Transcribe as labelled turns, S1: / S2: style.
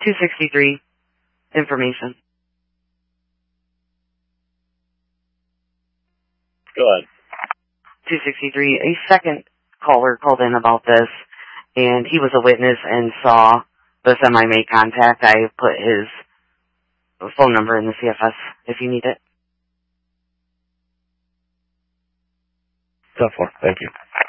S1: 263, information.
S2: Go ahead.
S1: 263, a second caller called in about this, and he was a witness and saw the semi make contact. I put his phone number in the CFS if you need it.
S2: 10-4, thank you.